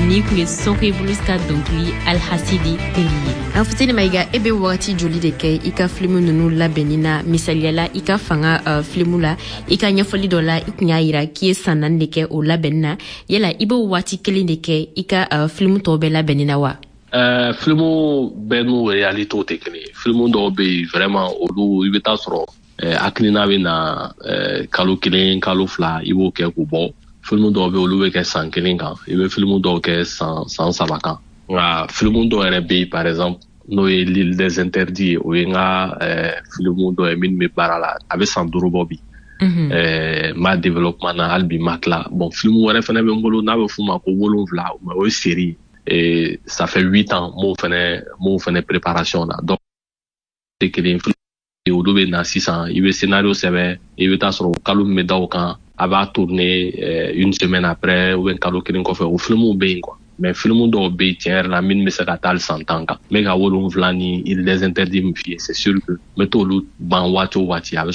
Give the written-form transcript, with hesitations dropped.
ni kun ye Sokɛ Bulus ka dɔnkili Alhasidi teri ye. An Futeni Mayiga, e be wagati joli de kɛ i ka film nunu labɛnni na, misaliyala i ka fanga film la, i ka ɲɛfɔli dɔ la i kun y'a yira k'i ye san 4 de kɛ o labɛnni na, yala i be wagati kelen de kɛ i ka film tɔw bɛɛ labɛnni na wa? Filmu bɛɛ n'u réalité tɛ kelen ye. Filmu dɔw bɛ yen vraiment olu i bɛ taa sɔrɔ hakilina bɛ na kalo 1 kalo 2 i b'o kɛ k'u bɔ. Filmu dɔw bɛ olu bɛ kɛ san 1 kan, i bɛ filmu dɔw kɛ san 3 kan. Nka filmu dɔw yɛrɛ bɛ yen par exemple n'o ye l'île des interdits ye, o ye n ka filmu dɔ ye min bɛ baara la, a bɛ san 5 bɔ bi. Ma développement na hali bi ma tila. Bon filmu wɛrɛ fana bɛ n bolo n'a bɛ f'o ma ko 7 o ye série. Et ça fait 8 ans mon fait préparation là. Donc c'est que les olu bɛ na sisan i bɛ scénario sɛbɛn i bɛ taa sɔrɔ kalo min bɛ da o kan a b'a tourner une semaine après ou bien kalo 1 kɔfɛ o filmu bɛ yen quoi. Mais filmu dɔw bɛ yen tiɲɛ yɛrɛ la min bɛ se ka taa hali san 10 kan. N bɛ ka 7 ni il des interdits min f'i ye c'est sûr que n bɛ t'olu ban waati o waati a bɛ